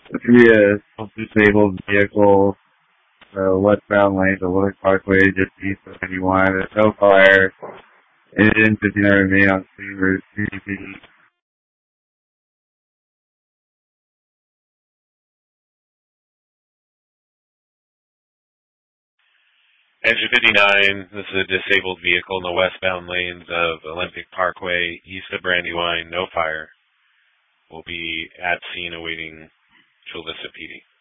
It's gonna be a self-disabled vehicle, westbound lanes of Olympic Parkway, just east of 91. There's no fire. Engine 59 remain on scene route CDP. Engine 59, this is a disabled vehicle in the westbound lanes of Olympic Parkway, east of Brandywine, no fire. We'll be at scene awaiting Chula Vista PD.